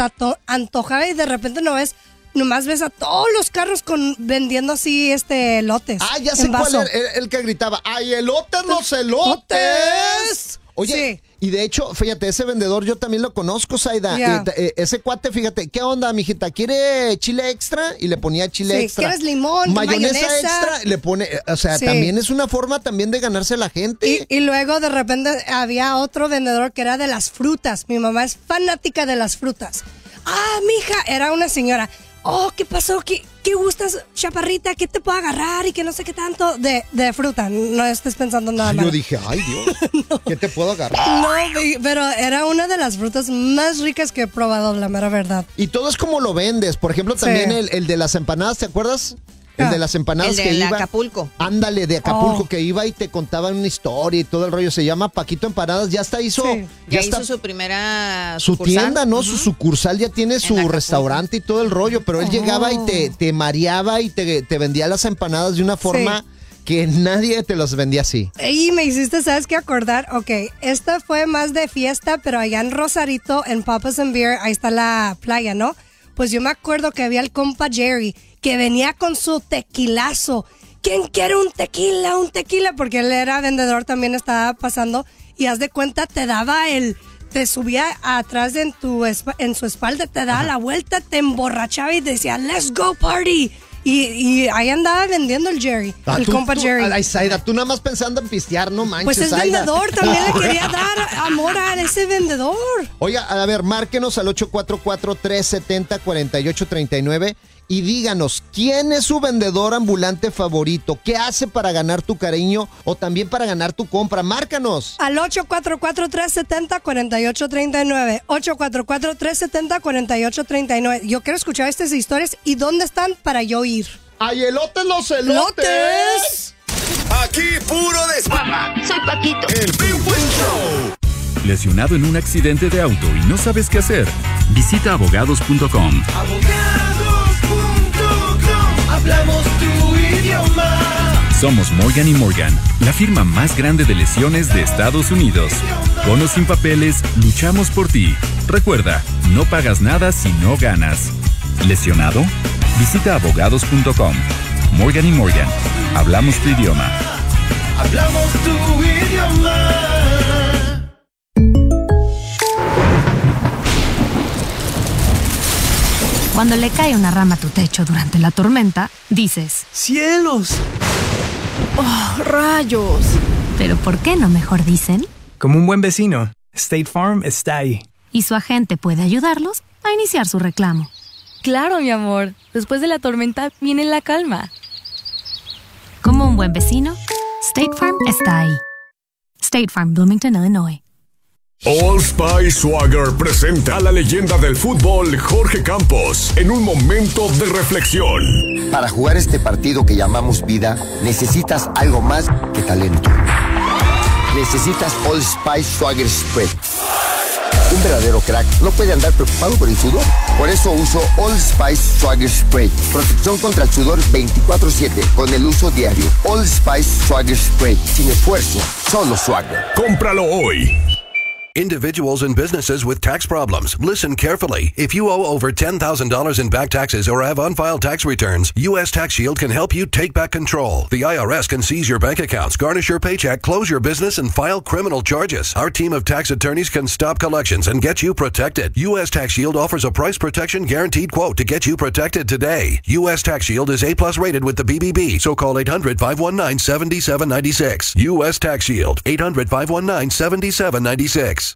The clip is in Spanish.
antojaba y de repente nomás ves a todos los carros vendiendo así elotes. Ah, ya sé cuál era el que gritaba, ¡ay, elotes, los elotes! Oye, sí. Y de hecho, fíjate, ese vendedor yo también lo conozco, Zaida. Yeah. Ese cuate, fíjate, ¿qué onda, mijita? ¿Quiere chile extra? Y le ponía chile extra. ¿Quieres limón? Mayonesa extra, le pone, o sea, también es una forma también de ganarse a la gente. Y luego de repente había otro vendedor que era de las frutas. Mi mamá es fanática de las frutas. Ah, mija, era una señora. Oh, ¿qué pasó? ¿Qué gustas, chaparrita? ¿Qué te puedo agarrar? Y que no sé qué tanto de fruta. No estés pensando nada más. Yo dije, ay, Dios, no. ¿Qué te puedo agarrar? No, pero era una de las frutas más ricas que he probado, la mera verdad. Y todo es como lo vendes. Por ejemplo, también el de las empanadas, ¿te acuerdas? El de las empanadas que iba. Acapulco. Ándale, de Acapulco, que iba y te contaban una historia y todo el rollo. Se llama Paquito Empanadas. Ya está, hizo. Sí. Ya hizo su primera su tienda, ¿no? Su sucursal, ya tiene su restaurante y todo el rollo. Pero él llegaba y te mareaba y te vendía las empanadas de una forma que nadie te los vendía así. Y me hiciste, ¿sabes qué? Acordar. Ok, esta fue más de fiesta, pero allá en Rosarito, en Papas and Beer, ahí está la playa, ¿no? Pues yo me acuerdo que había el compa Jerry que venía con su tequilazo. ¿Quién quiere un tequila? Un tequila, porque él era vendedor, también estaba pasando. Y haz de cuenta, te subía atrás en su espalda, te daba la vuelta, te emborrachaba y decía, let's go party. Y ahí andaba vendiendo el Jerry, el compa Jerry. Ay, Zaida, tú nada más pensando en pistear, no manches, pues es Zaida. vendedor, también le quería dar amor a ese vendedor. Oiga, a ver, márquenos al 844-370-4839 y díganos, ¿quién es su vendedor ambulante favorito? ¿Qué hace para ganar tu cariño o también para ganar tu compra? Márcanos. Al 844-370-4839. 844-370-4839. Yo quiero escuchar estas historias y dónde están para yo ir. ¡Ay, elotes, los elotes! Aquí puro desmama. Soy Paquito. El Big Buen Show. ¿Lesionado en un accidente de auto y no sabes qué hacer? Visita abogados.com. Hablamos tu idioma. Somos Morgan & Morgan, la firma más grande de lesiones de Estados Unidos. Con o sin papeles, luchamos por ti. Recuerda, no pagas nada si no ganas. ¿Lesionado? Visita abogados.com. Morgan & Morgan, hablamos tu idioma. Hablamos tu idioma. Cuando le cae una rama a tu techo durante la tormenta, dices, ¡cielos! ¡Oh, rayos! ¿Pero por qué no mejor dicen? Como un buen vecino, State Farm está ahí. Y su agente puede ayudarlos a iniciar su reclamo. Claro, mi amor. Después de la tormenta viene la calma. Como un buen vecino, State Farm está ahí. State Farm, Bloomington, Illinois. Old Spice Swagger presenta a la leyenda del fútbol, Jorge Campos, en un momento de reflexión. Para jugar este partido que llamamos vida, necesitas algo más que talento. Necesitas Old Spice Swagger Spray. Un verdadero crack no puede andar preocupado por el sudor. Por eso uso Old Spice Swagger Spray. Protección contra el sudor 24/7 con el uso diario. Old Spice Swagger Spray. Sin esfuerzo, solo Swagger. Cómpralo hoy. Individuals and businesses with tax problems. Listen carefully. If you owe over $10,000 in back taxes or have unfiled tax returns, U.S. Tax Shield can help you take back control. The IRS can seize your bank accounts, garnish your paycheck, close your business, and file criminal charges. Our team of tax attorneys can stop collections and get you protected. U.S. Tax Shield offers a price protection guaranteed quote to get you protected today. U.S. Tax Shield is A+ rated with the BBB, so call 800-519-7796. U.S. Tax Shield, 800-519-7796.